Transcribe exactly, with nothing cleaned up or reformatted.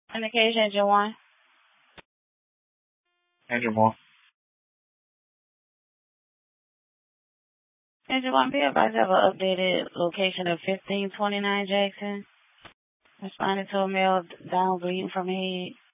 Indication engine one. Engine one. Engine one, be advised to have an updated location of fifteen twenty-nine Jackson. Responding to a male down bleeding from head.